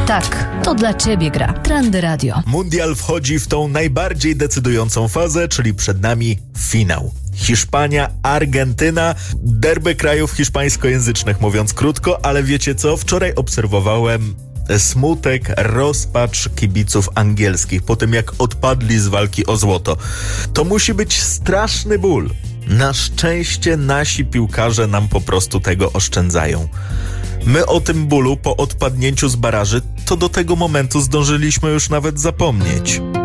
Tak, to dla Ciebie gra. Trendy Radio. Mundial wchodzi w tą najbardziej decydującą fazę, czyli przed nami finał. Hiszpania, Argentyna, derby krajów hiszpańskojęzycznych, mówiąc krótko, ale wiecie co? Wczoraj obserwowałem smutek, rozpacz kibiców angielskich po tym, jak odpadli z walki o złoto. To musi być straszny ból. Na szczęście nasi piłkarze nam po prostu tego oszczędzają. My o tym bólu po odpadnięciu z baraży to do tego momentu zdążyliśmy już nawet zapomnieć.